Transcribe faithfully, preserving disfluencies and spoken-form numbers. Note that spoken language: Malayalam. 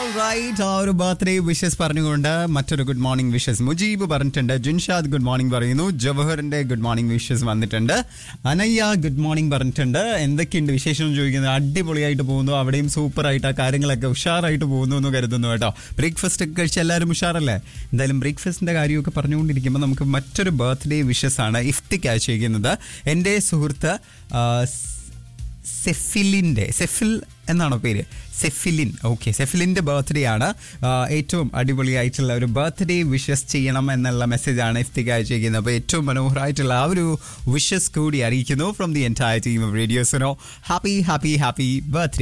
റൈറ്റ് ആ ഒരു ബർത്ത്ഡേ വിഷസ് പറഞ്ഞുകൊണ്ട് മറ്റൊരു ഗുഡ് മോർണിംഗ് വിഷസ് മുജീബ് പറഞ്ഞിട്ടുണ്ട്. ജിൻഷാദ് ഗുഡ് മോർണിംഗ് പറയുന്നു. ജവഹറിന്റെ ഗുഡ് മോർണിംഗ് വിഷസ് വന്നിട്ടുണ്ട്. അനയ്യ ഗുഡ് മോർണിംഗ് പറഞ്ഞിട്ടുണ്ട്. എന്തൊക്കെയുണ്ട് വിശേഷം ചോദിക്കുന്നത്? അടിപൊളിയായിട്ട് പോകുന്നു. അവിടെയും സൂപ്പർ ആയിട്ട് ആ കാര്യങ്ങളൊക്കെ ഉഷാറായിട്ട് പോകുന്നു എന്ന് കരുതുന്നു കേട്ടോ. ബ്രേക്ക്ഫാസ്റ്റ് ഒക്കെ കഴിച്ച് എല്ലാവരും ഉഷാറല്ലേ? എന്തായാലും ബ്രേക്ക്ഫാസ്റ്റിന്റെ കാര്യമൊക്കെ പറഞ്ഞുകൊണ്ടിരിക്കുമ്പോൾ നമുക്ക് മറ്റൊരു ബർത്ത്ഡേ വിഷസ് ആണ് ഇഫ്തിക്ക് അയച്ചിരിക്കുന്നത്. എൻ്റെ സുഹൃത്ത് സെഫിലിൻ്റെ സെഫിൽ എന്നാണോ പേര്? സെഫിലിൻ. ഓക്കെ, സെഫിലിൻ്റെ ബർത്ത്ഡേ ആണ്. ഏറ്റവും അടിപൊളിയായിട്ടുള്ള ഒരു ബർത്ത്ഡേ വിഷസ് ചെയ്യണം എന്നുള്ള മെസ്സേജാണ് ഇഫ്തിക്ക് അയച്ചിരിക്കുന്നത്. അപ്പോൾ ഏറ്റവും മനോഹരമായിട്ടുള്ള ആ ഒരു വിഷസ് കൂടി അറിയിക്കുന്നു from the entire team of radio Suno. Happy happy happy birthday.